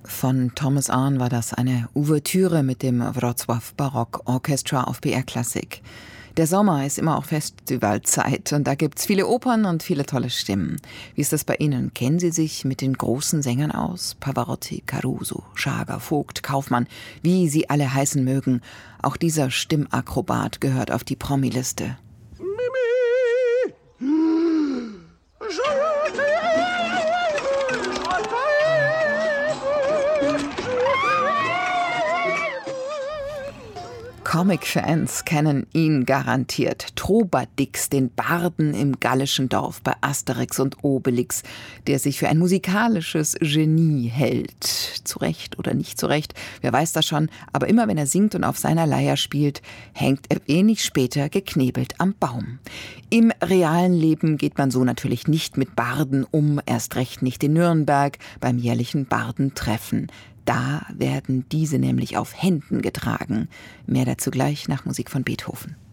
Von Thomas Arne war das eine Ouvertüre mit dem Wrocław Barock Orchestra auf BR Classic. Der Sommer ist immer auch Festivalzeit und da gibt's viele Opern und viele tolle Stimmen. Wie ist das bei Ihnen? Kennen Sie sich mit den großen Sängern aus? Pavarotti, Caruso, Schager, Vogt, Kaufmann, wie sie alle heißen mögen. Auch dieser Stimmakrobat gehört auf die Promi-Liste. Comic-Fans kennen ihn garantiert. Trobadix, den Barden im gallischen Dorf bei Asterix und Obelix, der sich für ein musikalisches Genie hält. Zu Recht oder nicht zu Recht, wer weiß das schon, aber immer wenn er singt und auf seiner Leier spielt, hängt er wenig später geknebelt am Baum. Im realen Leben geht man so natürlich nicht mit Barden um, erst recht nicht in Nürnberg beim jährlichen Bardentreffen. Da werden diese nämlich auf Händen getragen. Mehr dazu gleich nach Musik von Beethoven.